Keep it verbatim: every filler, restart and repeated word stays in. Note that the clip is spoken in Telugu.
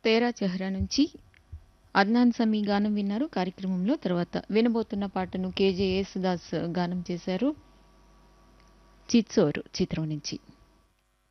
తేరా చెహ్రా నుంచి అద్నాన్ సమీ గానం విన్నారు కార్యక్రమంలో. తర్వాత వినబోతున్న పాటను కేజే యేసుదాస్ గానం చేశారు. చిత్సోర్ చిత్రం నుంచి.